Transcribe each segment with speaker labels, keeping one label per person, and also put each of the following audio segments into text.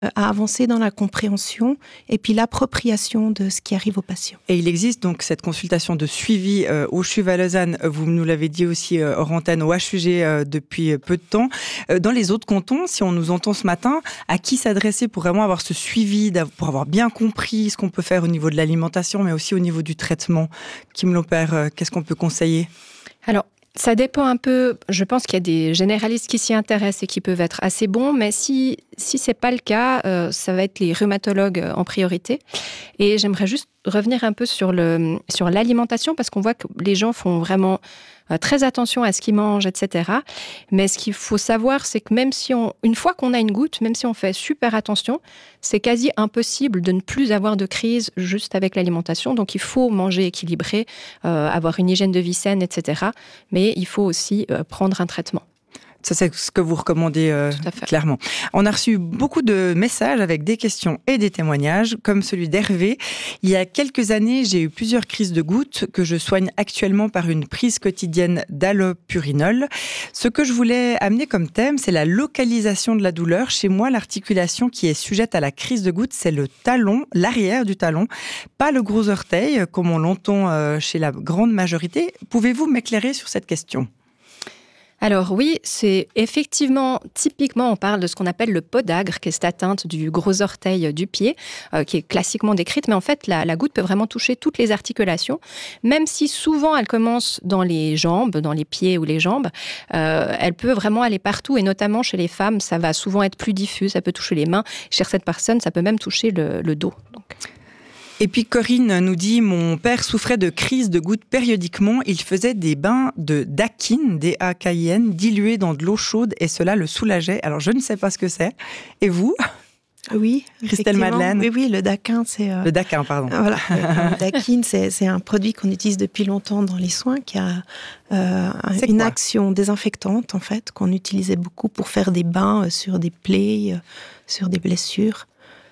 Speaker 1: à avancer dans la compréhension et puis l'appropriation de ce qui arrive aux patients.
Speaker 2: Et il existe donc cette consultation de suivi au CHUV à Lausanne, vous nous l'avez dit aussi hors antenne, au HUG depuis peu de temps. Dans les autres cantons, si on nous entend ce matin, à qui s'adresser pour vraiment avoir ce suivi, pour avoir bien compris ce qu'on peut faire au niveau de l'alimentation, mais aussi au niveau du traitement? Kim Lopère, qu'est-ce qu'on peut conseiller?
Speaker 3: Alors, ça dépend un peu. Je pense qu'il y a des généralistes qui s'y intéressent et qui peuvent être assez bons, mais si c'est pas le cas, ça va être les rhumatologues en priorité. Et j'aimerais juste revenir un peu sur l'alimentation, parce qu'on voit que les gens font vraiment très attention à ce qu'ils mangent, etc. Mais ce qu'il faut savoir, c'est que même si une fois qu'on a une goutte, même si on fait super attention, c'est quasi impossible de ne plus avoir de crise juste avec l'alimentation. Donc il faut manger équilibré, avoir une hygiène de vie saine, etc. Mais il faut aussi prendre un traitement.
Speaker 2: Ça, c'est ce que vous recommandez clairement. On a reçu beaucoup de messages avec des questions et des témoignages, comme celui d'Hervé. Il y a quelques années, j'ai eu plusieurs crises de gouttes que je soigne actuellement par une prise quotidienne d'allopurinol. Ce que je voulais amener comme thème, c'est la localisation de la douleur. Chez moi, l'articulation qui est sujette à la crise de gouttes, c'est le talon, l'arrière du talon, pas le gros orteil, comme on l'entend chez la grande majorité. Pouvez-vous m'éclairer sur cette question ?
Speaker 3: Alors oui, c'est effectivement, typiquement, on parle de ce qu'on appelle le podagre, qui est cette atteinte du gros orteil du pied, qui est classiquement décrite, mais en fait, la goutte peut vraiment toucher toutes les articulations, même si souvent elle commence dans les jambes, dans les pieds ou les jambes, elle peut vraiment aller partout, et notamment chez les femmes, ça va souvent être plus diffus, ça peut toucher les mains, chez certaines personnes, ça peut même toucher le dos. Donc.
Speaker 2: Et puis Corinne nous dit « Mon père souffrait de crises de gouttes périodiquement. Il faisait des bains de dakin, D-A-K-I-N, dilués dans de l'eau chaude et cela le soulageait. » Alors, je ne sais pas ce que c'est. Et vous ?
Speaker 1: Oui,
Speaker 2: Christelle Madeleine.
Speaker 1: Oui, le dakin, c'est...
Speaker 2: Le dakin, pardon.
Speaker 1: Voilà, le dakin, c'est un produit qu'on utilise depuis longtemps dans les soins, qui a une action désinfectante, en fait, qu'on utilisait beaucoup pour faire des bains sur des plaies, sur des blessures.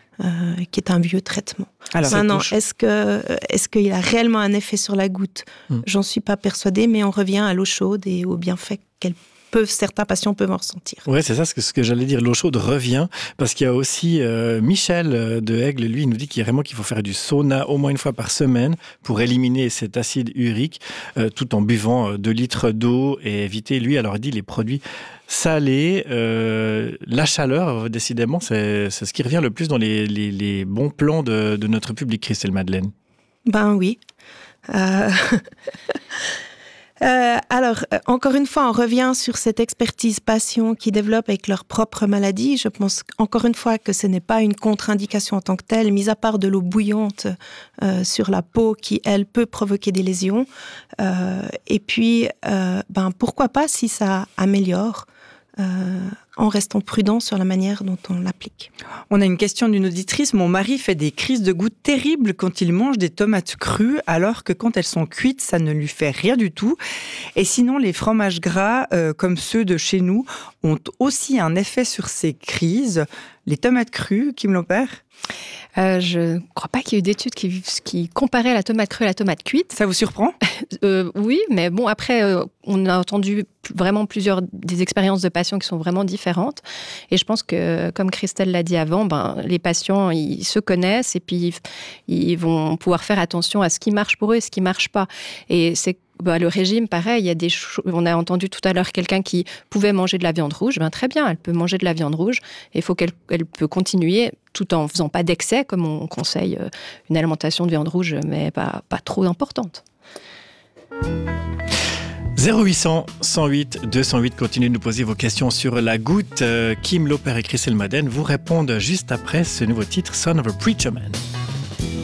Speaker 1: Qui est un vieux traitement. Alors, maintenant, est-ce qu'il a réellement un effet sur la goutte ? J'en suis pas persuadée, mais on revient à l'eau chaude et aux bienfaits certains patients peuvent en ressentir.
Speaker 4: Oui, c'est ça ce que j'allais dire. L'eau chaude revient, parce qu'il y a aussi Michel de Aigle, lui, il nous dit qu'il faut faire du sauna au moins une fois par semaine pour éliminer cet acide urique, tout en buvant 2 litres d'eau et éviter, lui, alors il dit les produits salés. La chaleur, décidément, c'est ce qui revient le plus dans les bons plans de notre public, Christelle Madeleine.
Speaker 1: Ben oui. Alors, encore une fois, on revient sur cette expertise patient qui développe avec leur propre maladie. Je pense encore une fois que ce n'est pas une contre-indication en tant que telle, mis à part de l'eau bouillante sur la peau qui, elle, peut provoquer des lésions. Et puis, pourquoi pas si ça améliore en restant prudent sur la manière dont on l'applique.
Speaker 2: On a une question d'une auditrice. Mon mari fait des crises de gouttes terribles quand il mange des tomates crues, alors que quand elles sont cuites, ça ne lui fait rien du tout. Et sinon, les fromages gras, comme ceux de chez nous, ont aussi un effet sur ces crises. Les tomates crues, Kim Lopère ?
Speaker 3: Je ne crois pas qu'il y ait eu d'études qui comparaient la tomate crue à la tomate cuite.
Speaker 2: Ça vous surprend ?
Speaker 3: Oui, mais bon, après, on a entendu vraiment des expériences de patients qui sont vraiment différentes. Et je pense que, comme Christelle l'a dit avant, les patients, ils se connaissent et puis ils vont pouvoir faire attention à ce qui marche pour eux et ce qui ne marche pas. Et c'est le régime, pareil, il y a on a entendu tout à l'heure quelqu'un qui pouvait manger de la viande rouge. Très bien, elle peut manger de la viande rouge. Et il faut qu'elle peut continuer tout en ne faisant pas d'excès, comme on conseille une alimentation de viande rouge, mais pas trop importante.
Speaker 4: 0800 108 208, continuez de nous poser vos questions sur la goutte. Kim Lopère et Christelle Madeleine vous répondent juste après ce nouveau titre, Son of a Preacher Man.